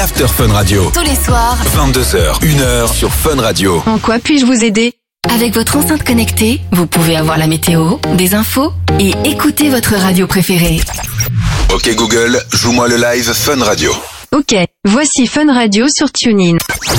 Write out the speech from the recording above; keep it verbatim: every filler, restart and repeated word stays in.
After Fun Radio. Tous les soirs, vingt-deux heures, une heure sur Fun Radio. En quoi puis-je vous aider ? avec votre enceinte connectée, vous pouvez avoir la météo, des infos et écouter votre radio préférée. Ok Google, joue-moi le live Fun Radio. Ok, voici Fun Radio sur TuneIn.